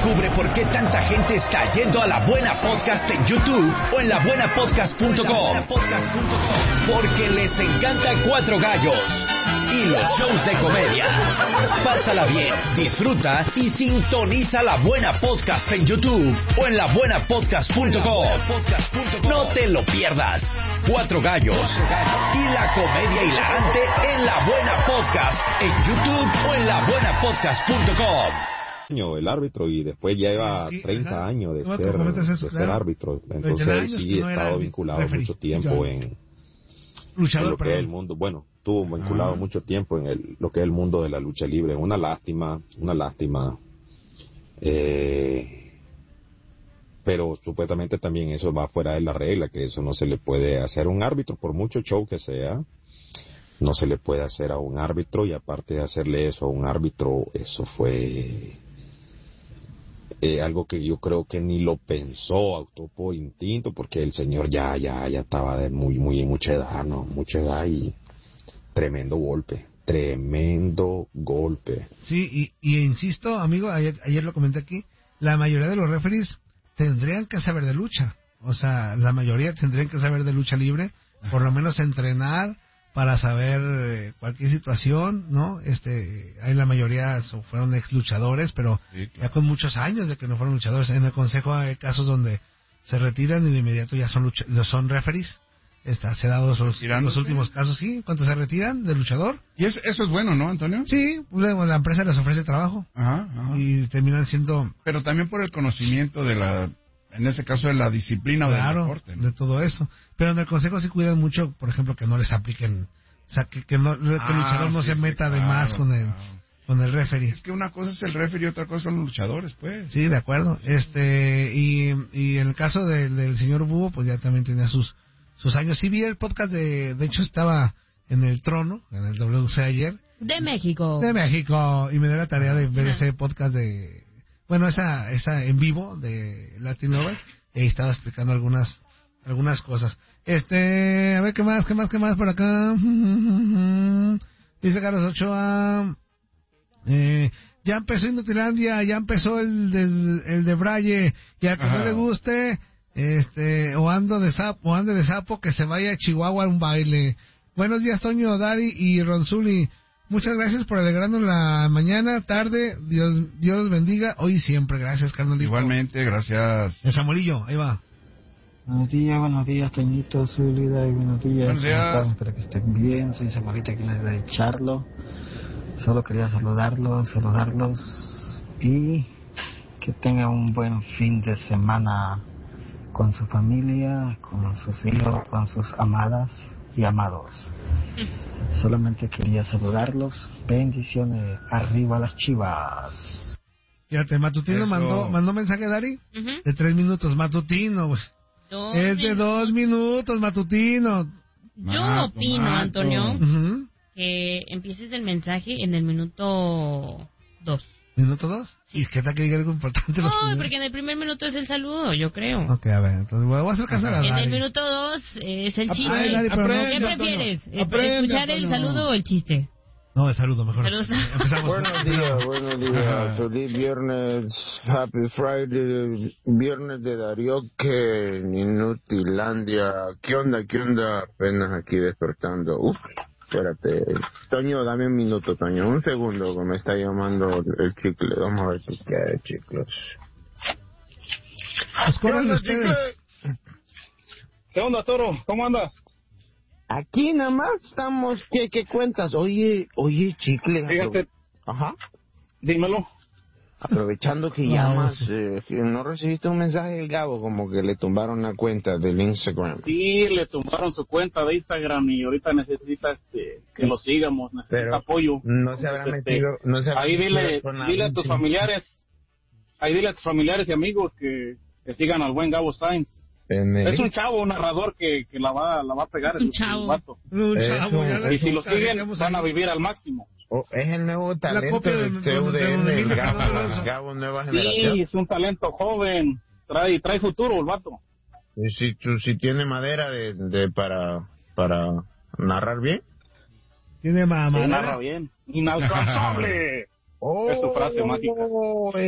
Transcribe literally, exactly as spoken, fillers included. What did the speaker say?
Descubre por qué tanta gente está yendo a La Buena Podcast en YouTube o en la buena podcast punto com. Porque les encanta Cuatro Gallos y los shows de comedia. Pásala bien, disfruta y sintoniza La Buena Podcast en YouTube o en la buena podcast punto com. No te lo pierdas. Cuatro Gallos y la comedia hilarante en La Buena Podcast en YouTube o en la buena podcast punto com. El árbitro y después lleva sí, treinta ajá. años de ¿Cómo ser, te eso, de claro? ser árbitro. Entonces años sí que no he era estado vinculado referee, mucho tiempo luchador. en, Luchador, en lo que perdón. es el mundo. Bueno, estuvo vinculado Ah. mucho tiempo en el, lo que es el mundo de la lucha libre. Una lástima, una lástima. Eh, pero supuestamente también eso va fuera de la regla, que eso no se le puede hacer a un árbitro, por mucho show que sea. No se le puede hacer a un árbitro, y aparte de hacerle eso a un árbitro, eso fue eh, algo que yo creo que ni lo pensó, actuó por instinto, porque el señor ya ya ya estaba de muy muy mucha edad, no, mucha edad, y tremendo golpe, tremendo golpe. Sí, y, y insisto, amigo, ayer, ayer lo comenté aquí, la mayoría de los referees tendrían que saber de lucha, o sea, la mayoría tendrían que saber de lucha libre, por lo menos entrenar para saber eh, cualquier situación, ¿no? Este, hay la mayoría so- fueron ex luchadores, pero Sí, claro. ya con muchos años de que no fueron luchadores. En el consejo hay casos donde se retiran y de inmediato ya son lucha- son referees. Está, se ha dado los, los Retirándose. últimos casos, sí, cuando se retiran de luchador. Y es, eso es bueno, ¿no, Antonio? Sí, luego la empresa les ofrece trabajo Ajá, ajá. y terminan siendo, Pero también por el conocimiento de la, en ese caso, de la disciplina o del claro, deporte, ¿no? de todo eso. Pero en el consejo sí cuidan mucho, por ejemplo, que no les apliquen, o sea, que, que, no, que el Ah, luchador no sí, se sí, meta de claro, más con el, claro. con el referee. Es que una cosa es el referee y otra cosa son los luchadores, pues. Sí, de acuerdo. Este, y, y en el caso del, del señor Búho, pues ya también tenía sus, sus años. Sí vi el podcast de, de hecho estaba en el Trono, en el W C ayer, De México. de México, y me dio la tarea de ver Ajá. ese podcast de, bueno, esa, esa en vivo de Latin Lover, y ahí estaba explicando algunas, algunas cosas. Este, a ver qué más, qué más, qué más por acá. Dice Carlos Ochoa, eh, ya empezó Inutilandia, ya empezó el, del, el de Braille, y al que Ajá. no le guste, este, o ando de sapo, o ande de sapo, que se vaya a Chihuahua a un baile. Buenos días, Toño, Dari y Ronzuli. Muchas gracias por alegrarnos la mañana, tarde. Dios, Dios los bendiga, hoy y siempre. Gracias, carnalito. Igualmente, gracias. El Samuelillo, ahí va. Buenos días, buenos días, Toñito, Zúlida, y buenos días. Buenos días. ¿Cómo están? Espero que estén bien. Soy Samuelita, aquí de Charlo. Solo quería saludarlos, saludarlos y que tengan un buen fin de semana con su familia, con sus hijos, con sus amadas y amados. Solamente quería saludarlos. Bendiciones. Arriba las Chivas. Fíjate, Matutino Eso. mandó, mandó mensaje, Dari, Ujú. de tres minutos. Matutino, güey. Dos Es de minutos. dos minutos, Matutino. Yo Mato, opino, mato. Antonio, Ujú. que empieces el mensaje en el minuto dos. ¿Minuto dos? Y es que tal que diga algo importante. los No, primeros. porque en el primer minuto es el saludo, yo creo. Ok, a ver, entonces voy a hacer caso a la En el Dari. minuto dos es el chiste. Ay, Dari, pero no- ¿Qué Aprende, prefieres? Antonio. Eh, Aprende, ¿Escuchar el Antonio. saludo o el chiste? No, el saludo mejor. Saludos. Empezamos. Buenos días, buenos días. Feliz viernes, Happy Friday, viernes de Darioque, en Inutilandia. ¿Qué onda, qué onda? Apenas aquí despertando. Uf, espérate. Toño, dame un minuto, Toño. Un segundo, que me está llamando el chicle. Vamos a ver si queda, chicos. Pues corran ustedes. ¿Qué onda, Toro? ¿Cómo andas? Aquí nada más estamos. ¿Qué, qué cuentas? Oye, oye, chicle. Fíjate, Ajá. dímelo. Aprovechando que No, llamas, sí. eh, que ¿no recibiste un mensaje del Gabo como que le tumbaron la cuenta del Instagram? Sí, le tumbaron su cuenta de Instagram y ahorita necesita este, que lo sigamos, necesita Pero apoyo. No se habrá Entonces, metido, no se habrá Ahí metido dile, con la dile a tus Vinci. familiares, ahí dile a tus familiares y amigos que, que sigan al buen Gabo Sainz. Pene- Es un chavo, un narrador que, que la va, la va a pegar. Es un el- chavo. el vato. Un Eso, chavo, ya le- Y si lo ya siguen, dejamos van a ahí. vivir al máximo. Oh, es el nuevo talento copia de- del de- de- de- C U D N, de- el de- Gabo, de- Gabo nueva Sí, generación. es un talento joven, trae, trae futuro el vato. Y si, tú- si tiene madera de, de para, para narrar bien. Tiene mamá. Se narra bien. Inalcanzable. Oh, Es su frase mágica.